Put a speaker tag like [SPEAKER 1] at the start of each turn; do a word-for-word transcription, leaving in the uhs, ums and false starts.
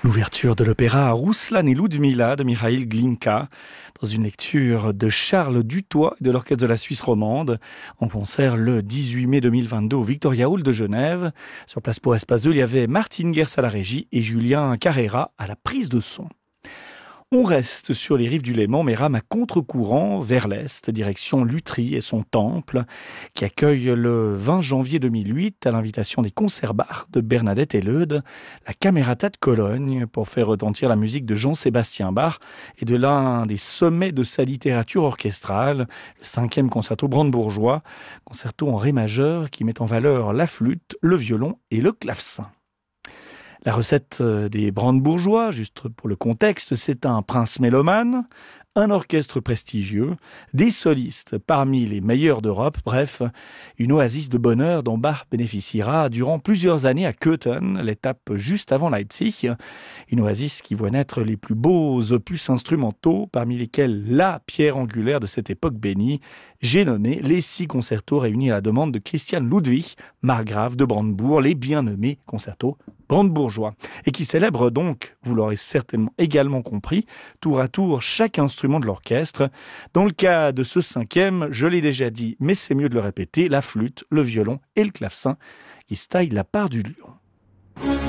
[SPEAKER 1] L'ouverture de l'opéra Rouslan et Ludmilla de Mikhaïl Glinka, dans une lecture de Charles Dutoit et de l'Orchestre de la Suisse romande, en concert le dix-huit mai deux mille vingt-deux au Victoria Hall de Genève. Sur place pour Espace deux, il y avait Martine Gers à la régie et Julien Carrera à la prise de son. On reste sur les rives du Léman, mais rame à contre-courant vers l'est, direction Lutry et son temple, qui accueille le vingt janvier deux mille huit, à l'invitation des concerts bars de Bernadette Helleude, la Camerata de Cologne, pour faire retentir la musique de Jean-Sébastien Bach et de l'un des sommets de sa littérature orchestrale, le cinquième concerto brandebourgeois, concerto en ré majeur qui met en valeur la flûte, le violon et le clavecin. La recette des brandebourgeois, juste pour le contexte, c'est un prince mélomane, un orchestre prestigieux, des solistes parmi les meilleurs d'Europe, bref, une oasis de bonheur dont Bach bénéficiera durant plusieurs années à Köthen, l'étape juste avant Leipzig, une oasis qui voit naître les plus beaux opus instrumentaux, parmi lesquels la pierre angulaire de cette époque bénie, j'ai nommé les six concertos réunis à la demande de Christian Ludwig, margrave de Brandebourg, les bien nommés concertos brandebourgeois, et qui célèbrent donc, vous l'aurez certainement également compris, tour à tour chaque instrument de l'orchestre. Dans le cas de ce cinquième, je l'ai déjà dit, mais c'est mieux de le répéter, la flûte, le violon et le clavecin qui se taillent la part du lion.